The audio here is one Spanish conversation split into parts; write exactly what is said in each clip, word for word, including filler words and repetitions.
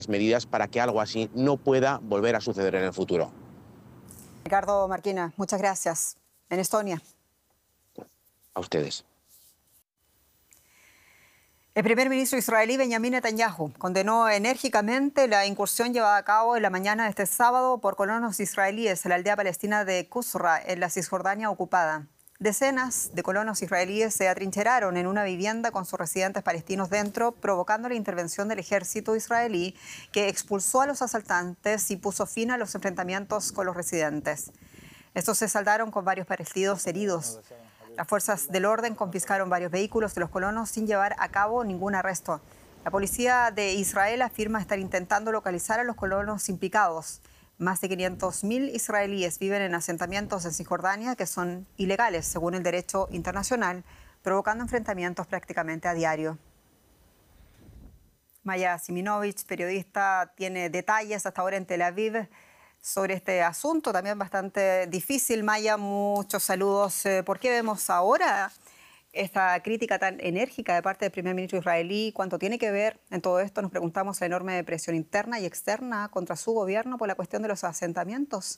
medidas para que algo así no pueda volver a suceder en el futuro. Ricardo Marquina, muchas gracias. En Estonia. A ustedes. El primer ministro israelí Benjamín Netanyahu condenó enérgicamente la incursión llevada a cabo en la mañana de este sábado por colonos israelíes en la aldea palestina de Qusra, en la Cisjordania ocupada. Decenas de colonos israelíes se atrincheraron en una vivienda con sus residentes palestinos dentro, provocando la intervención del ejército israelí, que expulsó a los asaltantes y puso fin a los enfrentamientos con los residentes. Estos se saldaron con varios palestinos heridos. Las fuerzas del orden confiscaron varios vehículos de los colonos sin llevar a cabo ningún arresto. La policía de Israel afirma estar intentando localizar a los colonos implicados. Más de quinientos mil israelíes viven en asentamientos en Cisjordania que son ilegales según el derecho internacional, provocando enfrentamientos prácticamente a diario. Maya Siminovich, periodista, tiene detalles hasta ahora en Tel Aviv sobre este asunto, también bastante difícil. Maya, muchos saludos. ¿Por qué vemos ahora esta crítica tan enérgica de parte del primer ministro israelí? ¿Cuánto tiene que ver en todo esto? Nos preguntamos la enorme presión interna y externa contra su gobierno por la cuestión de los asentamientos.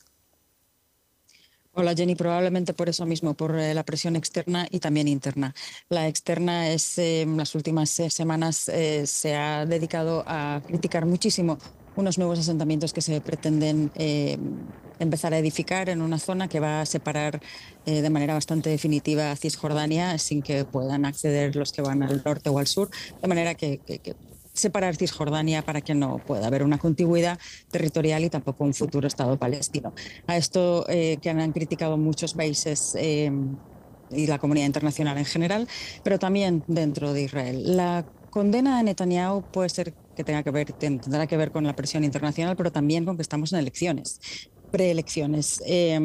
Hola Jenny, probablemente por eso mismo, por eh, la presión externa y también interna. La externa es, eh, en las últimas eh, semanas eh, se ha dedicado a criticar muchísimo unos nuevos asentamientos que se pretenden eh, empezar a edificar en una zona que va a separar eh, de manera bastante definitiva a Cisjordania sin que puedan acceder los que van al norte o al sur, de manera que, que, que separar Cisjordania para que no pueda haber una contigüidad territorial y tampoco un futuro Estado palestino. A esto eh, que han criticado muchos países eh, y la comunidad internacional en general, pero también dentro de Israel. La condena de Netanyahu puede ser que tenga que ver, tendrá que ver con la presión internacional, pero también con que estamos en elecciones, preelecciones. Eh,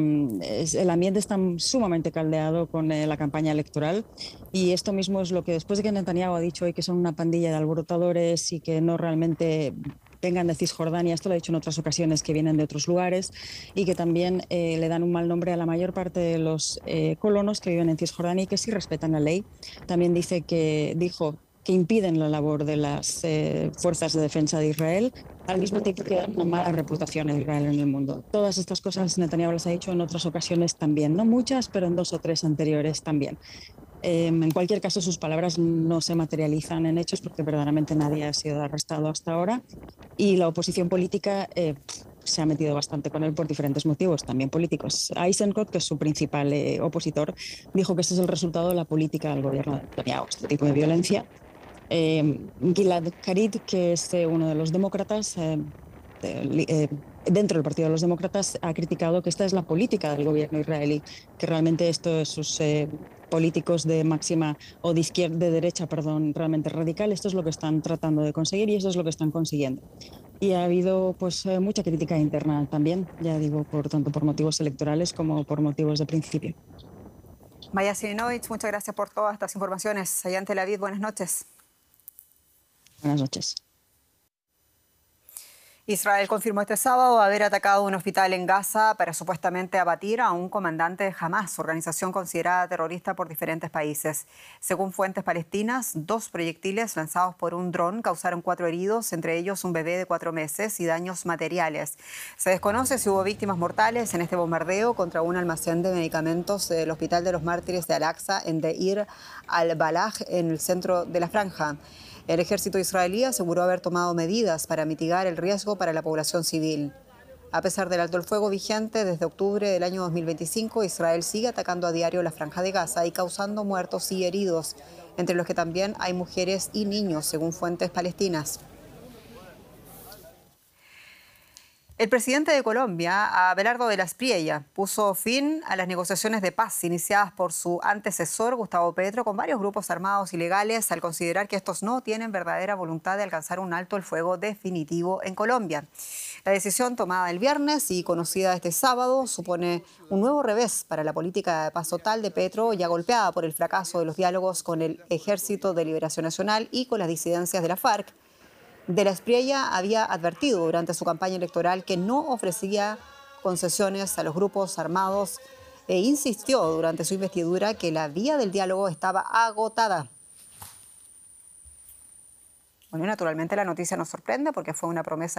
el ambiente está sumamente caldeado con eh, la campaña electoral y esto mismo es lo que después de que Netanyahu ha dicho hoy que son una pandilla de alborotadores y que no realmente vengan de Cisjordania, esto lo ha dicho en otras ocasiones, que vienen de otros lugares y que también eh, le dan un mal nombre a la mayor parte de los eh, colonos que viven en Cisjordania y que sí respetan la ley. También dice que dijo que impiden la labor de las eh, fuerzas de defensa de Israel, al mismo tiempo que dan una mala reputación a Israel en el mundo. Todas estas cosas Netanyahu las ha dicho en otras ocasiones también, no muchas, pero en dos o tres anteriores también. Eh, en cualquier caso, sus palabras no se materializan en hechos porque verdaderamente nadie ha sido arrestado hasta ahora y la oposición política eh, se ha metido bastante con él por diferentes motivos, también políticos. Eisenkot, que es su principal eh, opositor, dijo que este es el resultado de la política del gobierno de Netanyahu, este tipo de violencia. Eh, Gilad Shalit, que es eh, uno de los demócratas, eh, de, eh, dentro del Partido de los Demócratas, ha criticado que esta es la política del gobierno israelí, que realmente esto es sus eh, políticos de máxima o de izquierda, de derecha, perdón, realmente radical, esto es lo que están tratando de conseguir y eso es lo que están consiguiendo. Y ha habido pues eh, mucha crítica interna también, ya digo, por tanto por motivos electorales como por motivos de principio. Maya Siminovich, muchas gracias por todas estas informaciones. Allá en Tel Aviv, buenas noches. Buenas noches. Israel confirmó este sábado haber atacado un hospital en Gaza para supuestamente abatir a un comandante de Hamas, organización considerada terrorista por diferentes países. Según fuentes palestinas, dos proyectiles lanzados por un dron causaron cuatro heridos, entre ellos un bebé de cuatro meses y daños materiales. Se desconoce si hubo víctimas mortales en este bombardeo contra un almacén de medicamentos del Hospital de los Mártires de Al-Aqsa en Deir al-Balah, en el centro de la franja. El ejército israelí aseguró haber tomado medidas para mitigar el riesgo para la población civil. A pesar del alto el fuego vigente desde octubre del año dos mil veinticinco, Israel sigue atacando a diario la franja de Gaza y causando muertos y heridos, entre los que también hay mujeres y niños, según fuentes palestinas. El presidente de Colombia, Abelardo de la Espriella, puso fin a las negociaciones de paz iniciadas por su antecesor, Gustavo Petro, con varios grupos armados ilegales, al considerar que estos no tienen verdadera voluntad de alcanzar un alto el fuego definitivo en Colombia. La decisión tomada el viernes y conocida este sábado supone un nuevo revés para la política de paz total de Petro, ya golpeada por el fracaso de los diálogos con el Ejército de Liberación Nacional y con las disidencias de la FARC. De la Espriella había advertido durante su campaña electoral que no ofrecía concesiones a los grupos armados e insistió durante su investidura que la vía del diálogo estaba agotada. Bueno, y naturalmente la noticia nos sorprende porque fue una promesa